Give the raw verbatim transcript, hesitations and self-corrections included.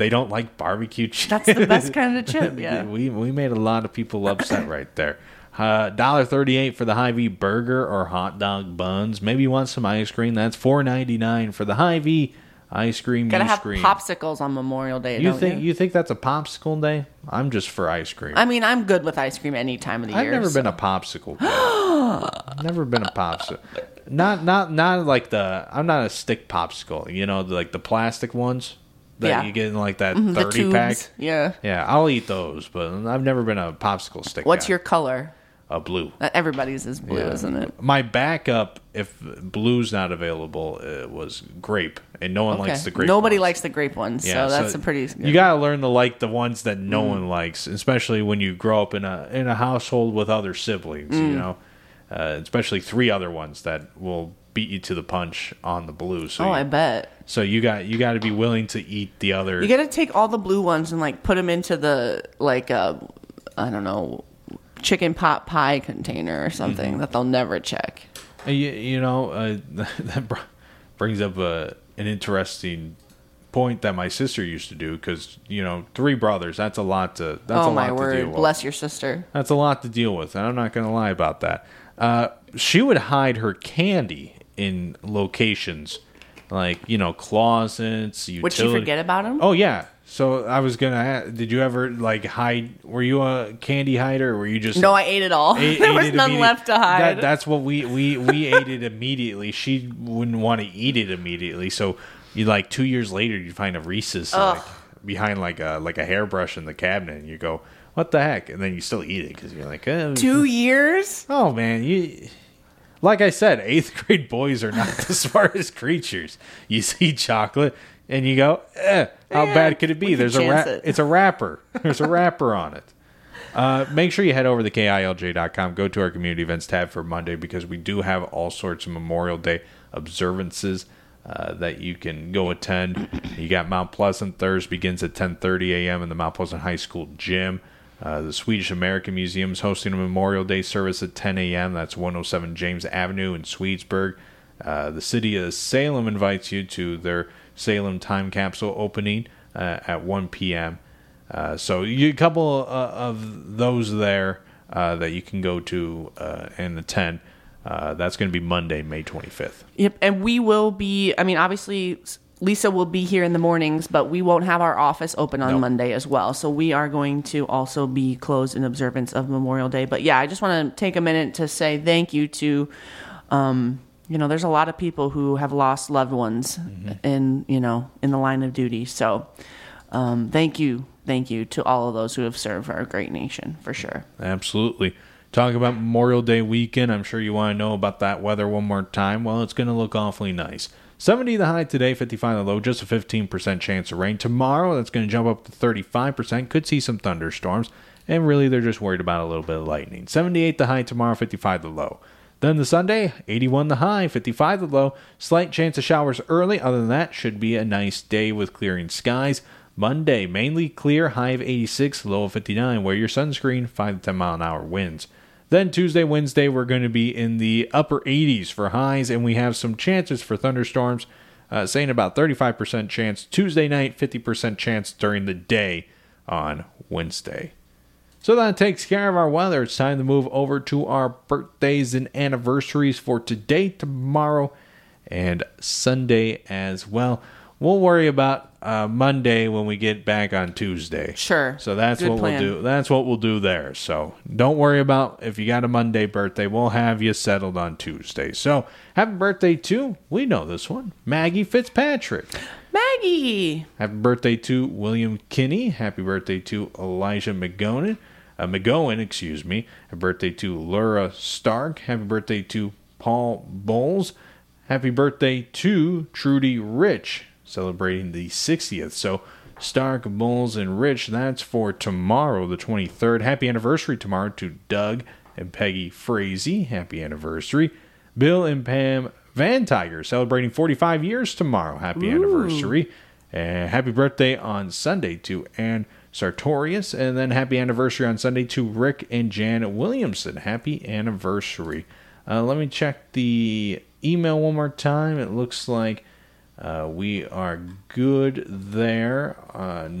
They don't like barbecue chips. That's the best kind of chip, yeah. we we made a lot of people upset right there. Uh, one dollar thirty-eight for the Hy-Vee burger or hot dog buns. Maybe you want some ice cream. That's four ninety-nine for the Hy-Vee ice cream. Gotta you have scream. popsicles on Memorial Day, You don't think you? you think that's a popsicle day? I'm just for ice cream. I mean, I'm good with ice cream any time of the I've year. never so- been a popsicle kid. Never been a popsicle. Not not not like the. I'm not a stick popsicle. You know, the, like the plastic ones that Yeah. you get in like that Mhm, the thirty tubes. pack. Yeah. Yeah, I'll eat those, but I've never been a popsicle stick. What's guy. your color? A blue. Uh, Everybody's is blue, Yeah. isn't it? My backup, if blue's not available, uh, was grape, and no one Okay. likes the grape. Nobody ones. likes the grape ones, Yeah, so that's a pretty. You gotta learn to like the ones that no Mm. one likes, especially when you grow up in a in a household with other siblings. You Mm. know, uh, especially three other ones that will beat you to the punch on the blue. So Oh, you, I bet. So you got you got to be willing to eat the other. You got to take all the blue ones and like put them into the like uh, I don't know, chicken pot pie container or something Mm-hmm. that they'll never check. You, you know, uh, that br- brings up a, an interesting point that my sister used to do because, you know, three brothers, that's a lot to that's Oh a my lot to deal word! with. Bless your sister. That's a lot to deal with, and I'm not going to lie about that. Uh, she would hide her candy in locations like, you know, closets, utility. Would she forget about them? Oh, yeah. So I was going to ask, did you ever, like, hide? Were you a candy hider, or were you just... No, I ate it all. Ate- there ate was it none immediate- left to hide. That, that's what we we we ate it immediately. She wouldn't want to eat it immediately, so you like two years later you find a Reese's like, behind like a like a hairbrush in the cabinet, and you go, "What the heck?" And then you still eat it because you're like, eh, Two years? "Oh man, you." Like I said, eighth grade boys are not the smartest creatures. You see chocolate and you go, "Eh, how Eh, bad could it be?" we There's could a ra- chance it. it's a wrapper. There's a wrapper on it. Uh, make sure you head over to K I L J dot com. Go to our community events tab for Monday because we do have all sorts of Memorial Day observances uh, that you can go attend. You got Mount Pleasant. Thursday begins at ten thirty a.m. in the Mount Pleasant High School gym. Uh, the Swedish American Museum is hosting a Memorial Day service at ten a.m. That's one oh seven James Avenue in Swedesburg. Uh, the city of Salem invites you to their Salem Time Capsule opening uh, at one p.m. Uh, so you a couple uh, of those there uh, that you can go to uh, and attend. Uh, that's going to be Monday, May twenty-fifth. Yep, and we will be. I mean, obviously, Lisa will be here in the mornings, but we won't have our office open on Nope. Monday as well. So we are going to also be closed in observance of Memorial Day. But yeah, I just want to take a minute to say thank you to, um, you know, there's a lot of people who have lost loved ones Mm-hmm. in, you know, in the line of duty. So um, thank you, thank you to all of those who have served our great nation for sure. Absolutely. Talk about Memorial Day weekend. I'm sure you want to know about that weather one more time. Well, it's going to look awfully nice. seventy the high today, fifty-five the low, just a fifteen percent chance of rain. Tomorrow, that's going to jump up to thirty-five percent. Could see some thunderstorms. And really, they're just worried about a little bit of lightning. seventy-eight the high tomorrow, fifty-five the low. Then the Sunday, eighty-one the high, fifty-five the low. Slight chance of showers early. Other than that, should be a nice day with clearing skies. Monday, mainly clear, high of eighty-six, low of fifty-nine. Wear your sunscreen, five to ten mile an hour winds. Then Tuesday, Wednesday, we're going to be in the upper eighties for highs, and we have some chances for thunderstorms, uh, saying about thirty-five percent chance Tuesday night, fifty percent chance during the day on Wednesday. So that takes care of our weather. It's time to move over to our birthdays and anniversaries for today, tomorrow, and Sunday as well. We'll worry about uh, Monday when we get back on Tuesday. Sure. So that's Good what plan. we'll do. That's what we'll do there. So don't worry about if you got a Monday birthday. We'll have you settled on Tuesday. So happy birthday to, we know this one, Maggie Fitzpatrick. Maggie! Happy birthday to William Kinney. Happy birthday to Elijah McGowan. Uh, McGowan, excuse me. Happy birthday to Laura Stark. Happy birthday to Paul Bowles. Happy birthday to Trudy Rich, celebrating the sixtieth. So Stark, Bowles, and Rich, that's for tomorrow, the twenty-third. Happy anniversary tomorrow to Doug and Peggy Frazee. Happy anniversary. Bill and Pam Van Tiger, celebrating forty-five years tomorrow. Happy Ooh. anniversary. And happy birthday on Sunday to Ann Sartorius. And then happy anniversary on Sunday to Rick and Jan Williamson. Happy anniversary. Uh, let me check the email one more time. It looks like Uh, we are good there. Uh,